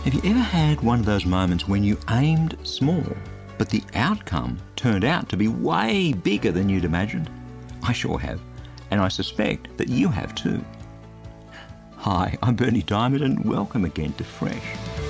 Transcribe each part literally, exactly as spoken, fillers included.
Have you ever had one of those moments when you aimed small, but the outcome turned out to be way bigger than you'd imagined? I sure have, and I suspect that you have too. Hi, I'm Bernie Diamond, and welcome again to Fresh.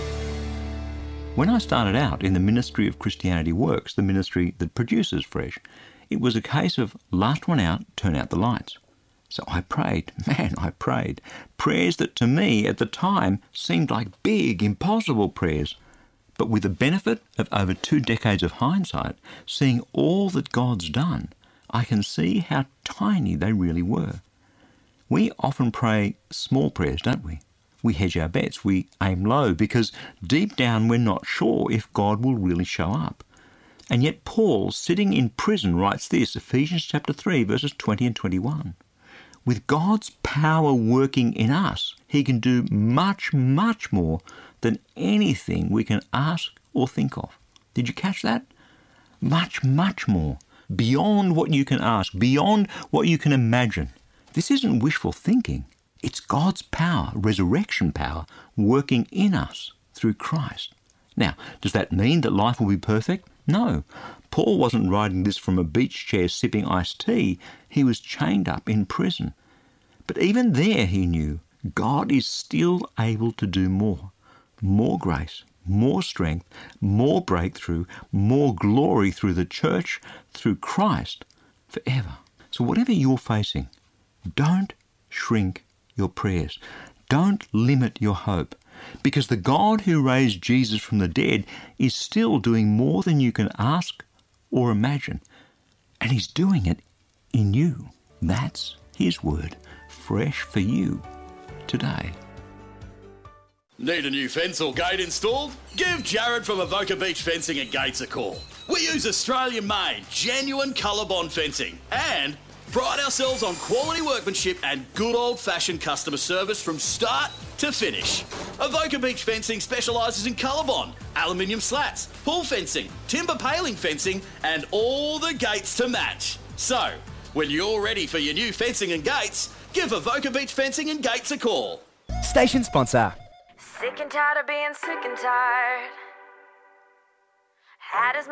When I started out in the ministry of Christianity Works, the ministry that produces Fresh, it was a case of last one out, turn out the lights. So I prayed, man, I prayed. Prayers that to me at the time seemed like big, impossible prayers. But with the benefit of over two decades of hindsight, seeing all that God's done, I can see how tiny they really were. We often pray small prayers, don't we? We hedge our bets, we aim low, because deep down we're not sure if God will really show up. And yet Paul, sitting in prison, writes this, Ephesians chapter three, verses twenty and twenty-one. With God's power working in us, he can do much, much more than anything we can ask or think of. Did you catch that? Much, much more. Beyond what you can ask, beyond what you can imagine. This isn't wishful thinking. It's God's power, resurrection power, working in us through Christ. Now, does that mean that life will be perfect? No. Paul wasn't writing this from a beach chair sipping iced tea. He was chained up in prison. But even there he knew God is still able to do more. More grace, more strength, more breakthrough, more glory through the church, through Christ, forever. So whatever you're facing, don't shrink your prayers. Don't limit your hope. Because the God who raised Jesus from the dead is still doing more than you can ask or imagine. And he's doing it in you. That's his word, fresh for you today. Need a new fence or gate installed? Give Jared from Avoca Beach Fencing and Gates a call. We use Australian-made, genuine ColourBond fencing and pride ourselves on quality workmanship and good old-fashioned customer service from start to finish. Avoca Beach Fencing specialises in ColourBond, aluminium slats, pull fencing, timber paling fencing, and all the gates to match. So, when you're ready for your new fencing and gates, give Avoca Beach Fencing and Gates a call. Station sponsor. Sick and tired of being sick and tired. Had as much